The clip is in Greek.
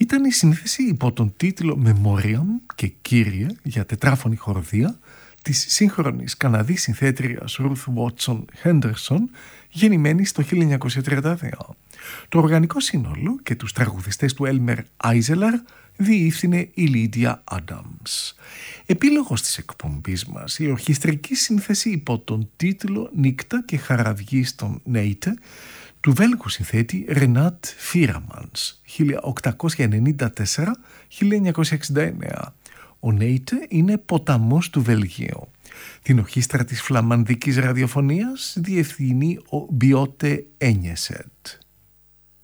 ήταν η σύνθεση υπό τον τίτλο Memoriam και Κύριε για τετράφωνη χοροδία της σύγχρονης Καναδής συνθέτριας Ruth Watson Henderson, γεννημένης το 1932. Το οργανικό σύνολο και τους τραγουδιστές του Elmer Eisler διεύθυνε η Lydia Adams. Επίλογος της εκπομπής μας, η ορχιστρική σύνθεση υπό τον τίτλο «Νύκτα και χαραυγή στον Νέιτε» του Βέλγου συνθέτη Renat Fieramans, 1894-1969. Ο Νέιτε είναι ποταμός του Βελγίου. Την ορχήστρα της φλαμανδικής ραδιοφωνίας διευθύνει ο Μπιότε Ένιεσετ.